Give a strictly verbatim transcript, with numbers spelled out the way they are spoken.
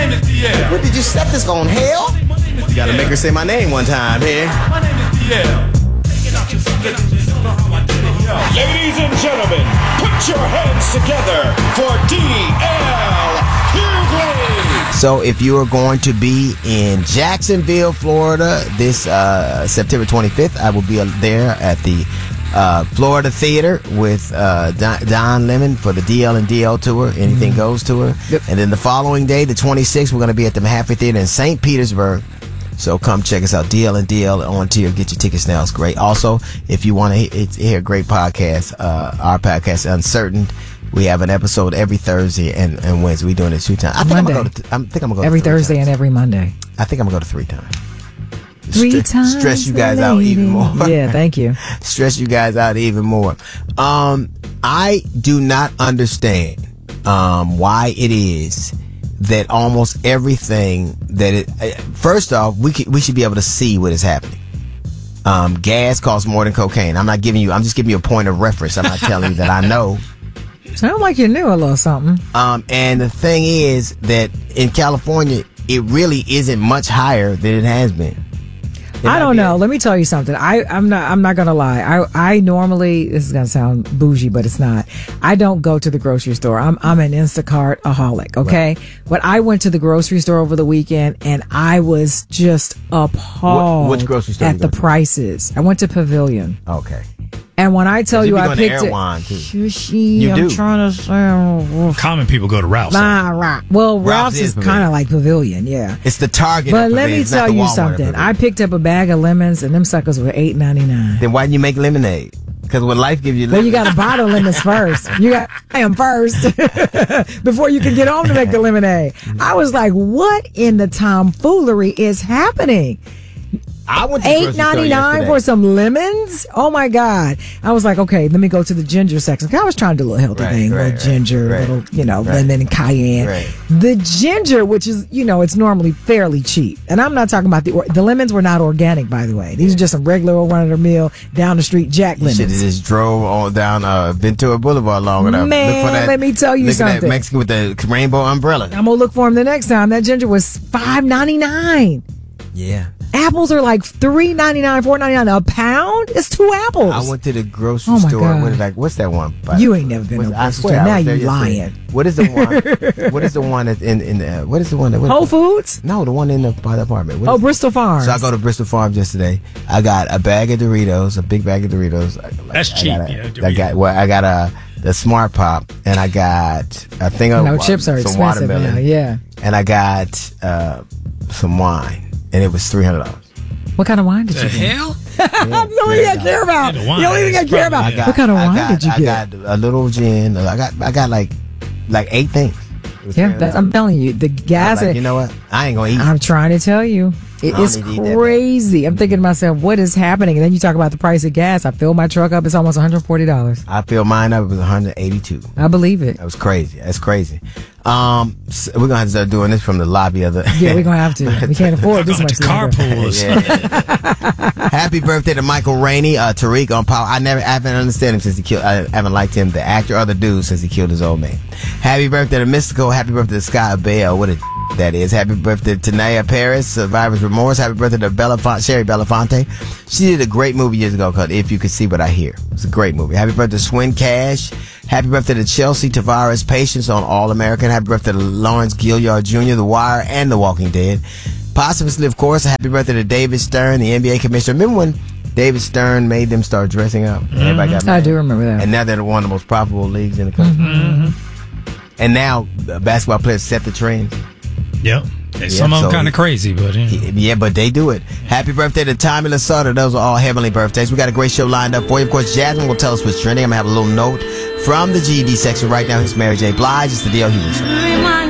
name is D L. What did you set this on, hell? You gotta make her say my name one time here. My name is D L. Ladies and gentlemen, put your hands together for D L Hughley. So if you are going to be in Jacksonville, Florida, this uh, September twenty-fifth, I will be there at the uh, Florida Theater with uh, Don, Don Lemon for the D L and D L tour, Anything mm-hmm. Goes tour. Yep. And then the following day, the twenty-sixth, we're going to be at the Mahaffey Theater in Saint Petersburg. So come check us out, D L and D L on tier. Get your tickets now. It's great. Also, if you want to hear a great podcast, uh, our podcast, Uncertain, we have an episode every Thursday and, and Wednesday. We're doing it two times. I think Monday. I'm gonna go to, I think I'm gonna go every to three Thursday times. and every Monday. I think I'm gonna go to three times. Three Stre- times. Stress you guys out even more. Yeah, thank you. Stress you guys out even more. Um, I do not understand um, why it is that almost everything that it. Uh, first off, we could, we should be able to see what is happening. Um, gas costs more than cocaine. I'm not giving you. I'm just giving you a point of reference. I'm not telling you that I know. Sound like you knew a little something. Um, and the thing is that in California, it really isn't much higher than it has been. It I don't be know. a- Let me tell you something. I, I'm not. I'm not gonna lie. I, I normally. This is gonna sound bougie, but it's not. I don't go to the grocery store. I'm, I'm an Instacart-aholic. Okay, right. But I went to the grocery store over the weekend, and I was just appalled What- which grocery store at you the go to? prices. I went to Pavilion. Okay. And when I tell you, be I going to picked it. Erewhon, too. Shushy, You I'm do. trying to say. Common people go to Ralph's. Nah, right. Well, Ralph's Ralph's is is Pavilion. kind of like Pavilion, yeah. It's the Target. But of let Pavilion. me It's not tell the you Walmart of something. Pavilion. I picked up a bag of lemons, and them suckers were eight ninety nine. Then why didn't you make lemonade? Because when life gives you Well, lemons. you got to buy the lemons first. You got to buy them first before you can get home to make the lemonade. I was like, what in the tomfoolery is happening? I went to the Eight grocery store ninety nine yesterday. for some lemons? Oh my God! I was like, okay, let me go to the ginger section. I was trying to do a little healthy Right, thing, right, little right, ginger, right. little you know, Right. lemon and cayenne. Right. The ginger, which is you know, it's normally fairly cheap, and I'm not talking about the or- the lemons were not organic, by the way. These are just some regular old run of the mill down the street Jack You should have lemons. just drove on down uh, Ventura Boulevard long enough. Man, Look for that, let me tell you look at that something. Mexican with the rainbow umbrella. I'm gonna look for them the next time. That ginger was five ninety nine. Yeah. Apples are like three ninety nine, four ninety nine a pound. It's two apples. I went to the grocery Oh, my store. God. What did I, what's that one? You ain't never been to What's- a I grocery swear, store. I Now was there you yesterday. lying. What is the one? What is the one that's in in the, what is the one that what, Whole Foods? No, the one in the, by the apartment. What Oh, is it? Bristol Farms. So I go to Bristol Farms yesterday. I got a bag of Doritos, a big bag of Doritos. Like, That's I cheap, got a- yeah, I Doritos. got well, I got a the Smart Pop, and I got a thing of No, wa- chips are some expensive watermelon, now, yeah. and I got uh, some wine, and it was three hundred dollars. What kind of wine did The you get? hell? That's the only thing I care about. Yeah, the The wine only thing I is care probably- about. yeah. What kind of I wine got, did you I get? got a little gin. I got I got like like eight things. It was Yeah, three hundred that, I'm dollars. telling you, the I was gas. like, you know what? I ain't gonna eat. I'm trying to tell you, it I don't is need to eat that crazy. I'm thinking to myself, what is happening? And then you talk about the price of gas. I fill my truck up; it's almost one hundred forty dollars. I filled mine up. It was one hundred eighty-two. I believe it. That was crazy. That's crazy. Um, so we're gonna have to start doing this from the lobby of the. Yeah, we're gonna have to. We can't afford this Going much. to carpools. Yeah, yeah. Happy birthday to Michael Rainey, uh, Tariq on Power. I never, I haven't understood him since he killed. I haven't liked him, the actor or the dude, since he killed his old man. Happy birthday to Mystical. Happy birthday to Scott Bell. What a that is. Happy birthday to Naya Paris, Survivor's Remorse. Happy birthday to Belafonte, Sherry Belafonte. She did a great movie years ago called If You Could See What I Hear. It's a great movie. Happy birthday to Swin Cash. Happy birthday to Chelsea Tavares, Patience on All American. Happy birthday to Lawrence Gilliard Junior, The Wire, and The Walking Dead. Possibly, of course, happy birthday to David Stern, the N B A commissioner. Remember when David Stern made them start dressing up? Mm-hmm. Everybody got mad. I do remember that. And now they're one of the most profitable leagues in the country. Mm-hmm. And now uh, basketball players set the trends. Yep. Yeah, Some of them so- kind of crazy, but yeah. Yeah, but they do it. Happy birthday to Tommy Lasorda. Those are all heavenly birthdays. We got a great show lined up for you. Of course, Jasmine will tell us what's trending. I'm going to have a little note from the G E D section right now. It's Mary J. Blige. It's the D L Hughley Show.